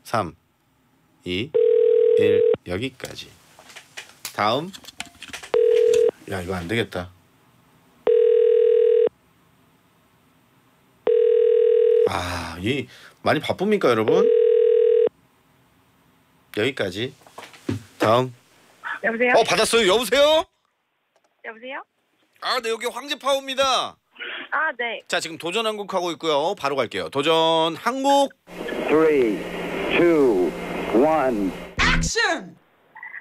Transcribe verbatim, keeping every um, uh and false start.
삼, 이, 일 여기까지. 다음. 야 이거 안 되겠다. 아, 이 많이 바쁩니까 여러분? 여기까지. 다음. 여보세요? 어 받았어요. 여보세요? 여보세요? 아, 네 여기 황제파워입니다. 아, 네. 자 지금 도전 한국 하고 있고요. 바로 갈게요. 도전 한국. three, two, one. Action!